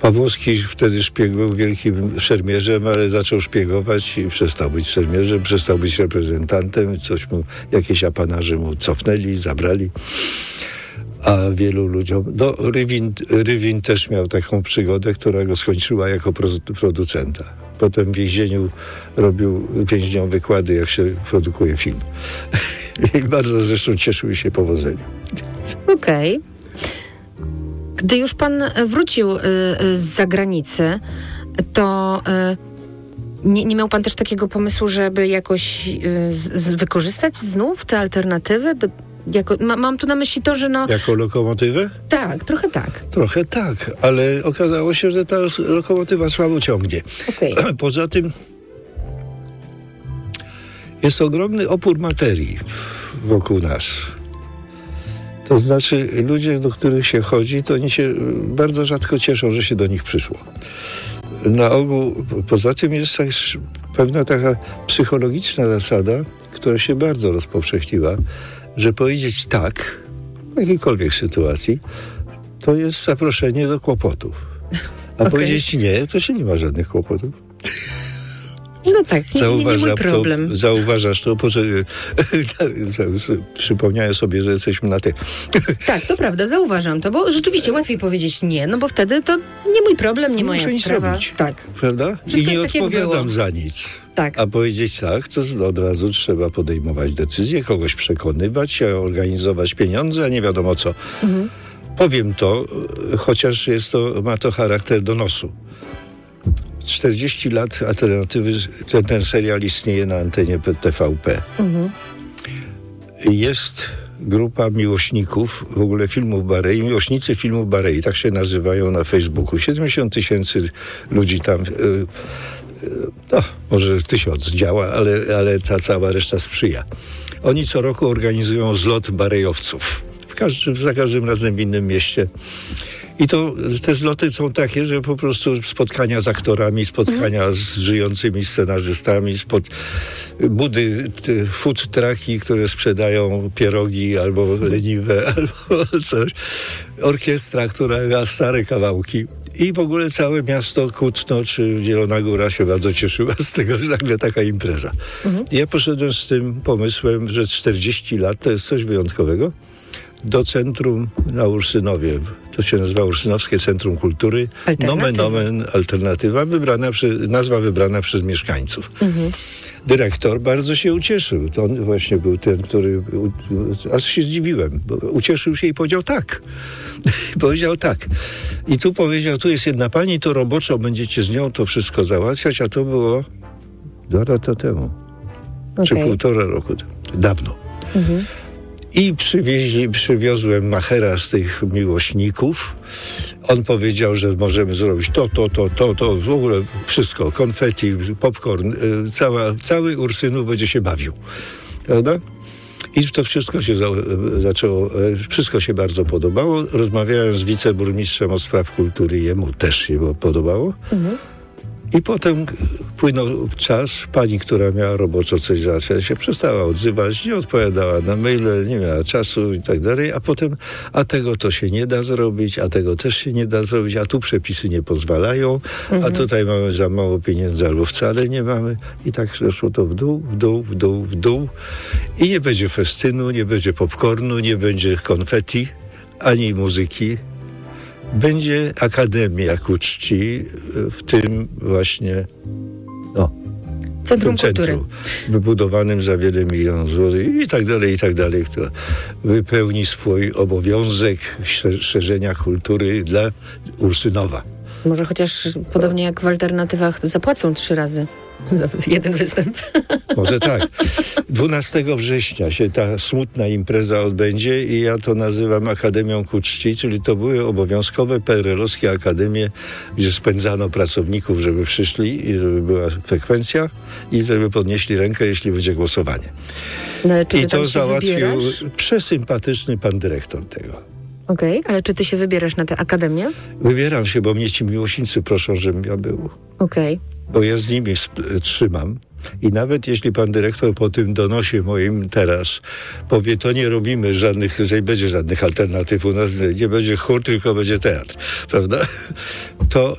Pawłowski wtedy był wielkim szermierzem, ale zaczął szpiegować i przestał być szermierzem, przestał być reprezentantem, jakieś apanaże mu cofnęli, zabrali. A wielu ludziom... Rywin też miał taką przygodę, która go skończyła jako producenta. Potem w więzieniu robił więźniom wykłady, jak się produkuje film. I bardzo zresztą cieszył się powodzeniem. Okej. Gdy już pan wrócił z zagranicy, to nie miał pan też takiego pomysłu, żeby jakoś wykorzystać znów te alternatywy? Mam tu na myśli to, że Jako lokomotywę? Tak, trochę tak. Trochę tak, ale okazało się, że ta lokomotywa słabo ciągnie. Okay. Poza tym jest ogromny opór materii wokół nas. To znaczy ludzie, do których się chodzi, to oni się bardzo rzadko cieszą, że się do nich przyszło. Na ogół, poza tym jest też pewna taka psychologiczna zasada, która się bardzo rozpowszechniła, że powiedzieć tak w jakiejkolwiek sytuacji to jest zaproszenie do kłopotów. A powiedzieć nie, to się nie ma żadnych kłopotów. No tak, nie mój problem. Zauważasz to, przypomniałem sobie, że jesteśmy na ty. Tak, to prawda, zauważam to, bo rzeczywiście łatwiej powiedzieć nie, no bo wtedy to nie mój problem, nie moja sprawa. Robić, tak. Prawda? Wszystko i nie jest tak, odpowiadam za nic. Tak. A powiedzieć tak, to od razu trzeba podejmować decyzje, kogoś przekonywać, organizować pieniądze, a nie wiadomo co. Mhm. Powiem to, chociaż ma to charakter donosu. 40 lat alternatywy, ten serial istnieje na antenie TVP. Mhm. Jest grupa miłośników w ogóle filmów Barei, miłośnicy filmów Barei, tak się nazywają na Facebooku. 70 000 ludzi tam, może 1000 działa, ale ta cała reszta sprzyja. Oni co roku organizują zlot barejowców. Za każdym razem w innym mieście. I te zloty są takie, że po prostu spotkania z aktorami, spotkania z żyjącymi scenarzystami, food trucki, które sprzedają pierogi albo leniwe, albo coś. Orkiestra, która gra stare kawałki. I w ogóle całe miasto Kutno czy Zielona Góra się bardzo cieszyła z tego, że nagle taka impreza. Ja poszedłem z tym pomysłem, że 40 lat to jest coś wyjątkowego. Do centrum na Ursynowie. To się nazywa Ursynowskie Centrum Kultury. Nomen omen alternatywa, nazwa wybrana przez mieszkańców. Dyrektor bardzo się ucieszył. To on właśnie był ten, który... Aż się zdziwiłem, bo ucieszył się i powiedział tak. Powiedział tak. I tu powiedział, tu jest jedna pani, to roboczo będziecie z nią to wszystko załatwiać, a to było 2 lata temu. Czy 1,5 roku temu. Dawno. I przywiozłem machera z tych miłośników. On powiedział, że możemy zrobić to, w ogóle wszystko. Konfetti, popcorn, cały Ursynów będzie się bawił. Prawda? I to wszystko się zaczęło, wszystko się bardzo podobało. Rozmawiałem z wiceburmistrzem od spraw kultury, jemu też się podobało. I potem płynął czas, pani, która miała roboczo coś załatwiać, się przestała odzywać, nie odpowiadała na maile, nie miała czasu i tak dalej, a potem, a tego to się nie da zrobić, a tego też się nie da zrobić, a tu przepisy nie pozwalają, a tutaj mamy za mało pieniędzy albo wcale nie mamy. I tak szło to w dół. I nie będzie festynu, nie będzie popcornu, nie będzie konfetti, ani muzyki. Będzie Akademia ku czci w tym właśnie Centrum Kultury. Wybudowanym za wiele milionów złotych i tak dalej, kto wypełni swój obowiązek szerzenia kultury dla Ursynowa. Może chociaż podobnie jak w alternatywach zapłacą 3 razy za jeden występ. Może tak. 12 września się ta smutna impreza odbędzie i ja to nazywam Akademią ku czci, czyli to były obowiązkowe PRL-owskie akademie, gdzie spędzano pracowników, żeby przyszli i żeby była frekwencja i żeby podnieśli rękę, jeśli będzie głosowanie. No, i to załatwił przesympatyczny pan dyrektor tego. Okej, ale czy ty się wybierasz na tę akademię? Wybieram się, bo mnie ci miłośnicy proszą, żebym ja był. Bo ja z nimi trzymam. I nawet jeśli pan dyrektor po tym donosie moim teraz powie, to nie robimy żadnych, że nie będzie żadnych alternatyw u nas, nie będzie chór, tylko będzie teatr, prawda? To